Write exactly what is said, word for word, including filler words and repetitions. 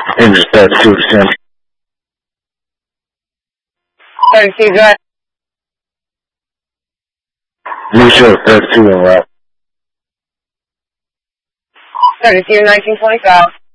Engine start two descent. thirty-two, go ahead. Neutral thirty-two en route. thirty-two, nineteen twenty-five.